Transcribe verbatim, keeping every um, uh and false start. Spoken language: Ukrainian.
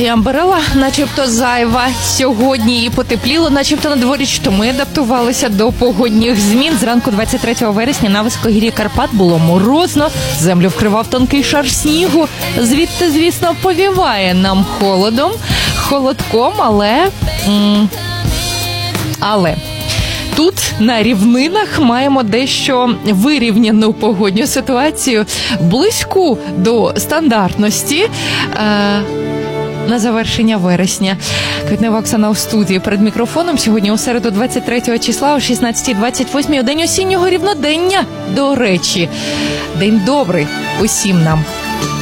і Амберела, начебто зайва сьогодні, і потепліло, начебто на дворі, що ми адаптувалися до погодних змін. Зранку двадцять третього вересня на високогір'ї Карпат було морозно, землю вкривав тонкий шар снігу, звідти, звісно, повіває нам холодом, холодком, але... М- але... Тут, на рівнинах, маємо дещо вирівняну погодню ситуацію, близьку до стандартності е, на завершення вересня. Квітнева Оксана у студії перед мікрофоном. Сьогодні у середу двадцять третього числа о шістнадцятій двадцять восьмій у день осіннього рівнодення, до речі. День добрий усім нам.